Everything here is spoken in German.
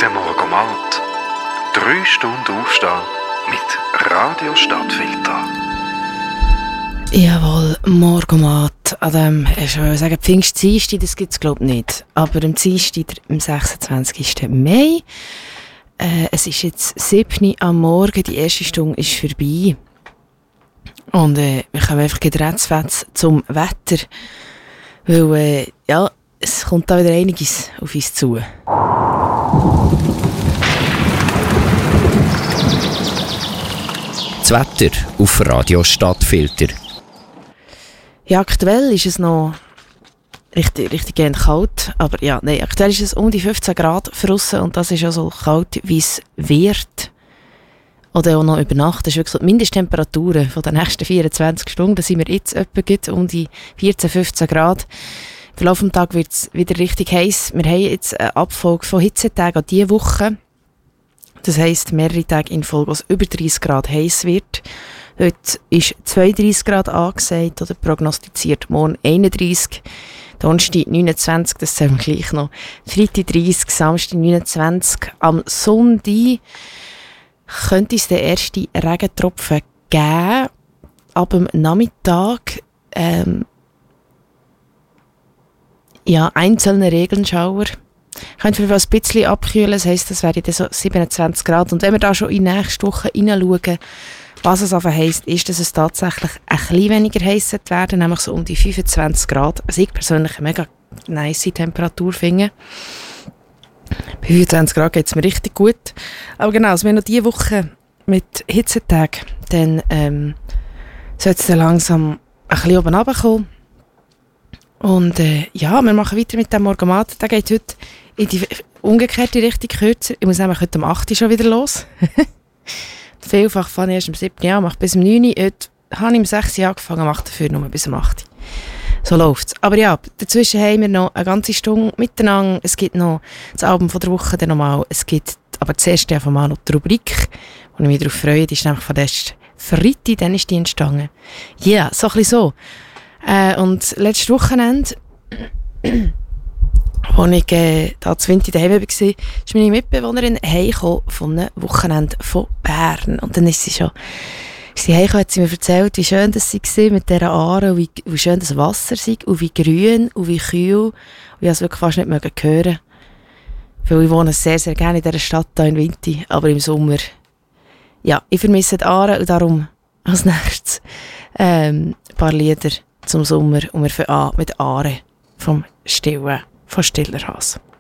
Der Morgomat. 3 Stunden Aufstehen mit Radio Stadtfilter. Jawohl, Morgomat. An dem, ich würde sagen, Pfingstdienstag, das gibt es glaube ich nicht. Aber am Dienstag, am 26. Mai, es ist jetzt 7 Uhr am Morgen, die erste Stunde ist vorbei. Und wir kommen einfach gedreht zum Wetter. Weil, es kommt da wieder einiges auf uns zu. Das Wetter auf Radio Stadtfilter. Ja, aktuell ist es noch richtig kalt. Aber aktuell ist es um die 15 Grad draussen und das ist ja so kalt, wie es wird. Oder auch noch über Nacht. Das ist wirklich so die Mindesttemperaturen von den nächsten 24 Stunden. Da sind wir jetzt etwa um die 14, 15 Grad. Im Verlauf des Tages wird es wieder richtig heiß. Wir haben jetzt eine Abfolge von Hitzetagen an diese Woche. Das heisst, mehrere Tage in Folge, wo es über 30 Grad heiß wird. Heute ist 32 Grad angesagt oder prognostiziert. Morgen 31, Donnerstag 29, das zählen wir gleich noch. Freitag 30, Samstag 29. Am Sonntag könnte es den ersten Regentropfen geben. Ab dem Nachmittag einzelne Regenschauer. Könnte vielleicht ein bisschen abkühlen, das heisst, das wäre dann so 27 Grad. Und wenn wir da schon in die nächste Woche hineinschauen, was es aber heisst, ist, dass es tatsächlich ein bisschen weniger heiß werden, nämlich so um die 25 Grad. Also ich persönlich eine mega nice Temperatur finde. Bei 25 Grad geht es mir richtig gut. Aber genau, also wir haben noch diese Woche mit Hitzetagen, dann sollte es dann langsam ein bisschen oben runterkommen. Und wir machen weiter mit dem Morgomat. Der geht heute in die umgekehrte Richtung kürzer. Ich muss nämlich heute um 8 Uhr schon wieder los. Vielfach fange ich erst um 7 Uhr an, mache bis um 9 Uhr. Heute habe ich um 6 Uhr angefangen, mache dafür nur bis um 8 Uhr. So läuft es. Aber ja, dazwischen haben wir noch eine ganze Stunde miteinander. Es gibt noch das Album von der Woche dann nochmal. Es gibt aber zuerst einfach mal noch die Rubrik, wo ich mich darauf freue. Die ist nämlich von letzten Freitag, dann ist die entstanden. Ja, so ein bisschen so. Und letztes Wochenende, als ich da zu Winter daheim war, ist meine Mitbewohnerin heimgekommen von einem Wochenende von Bern. Und dann ist sie heimgekommen, hat sie mir erzählt, wie schön das sie mit dieser Aare, und wie schön das Wasser sei, und wie grün und wie kühl. Und ich konnte es wirklich fast nicht hören. Weil ich wohne sehr, sehr gerne in dieser Stadt hier in Winter, aber im Sommer, ich vermisse die Aare und darum als nächstes ein paar Lieder zum Sommer und wir fangen an mit Aare von Stiller Haas.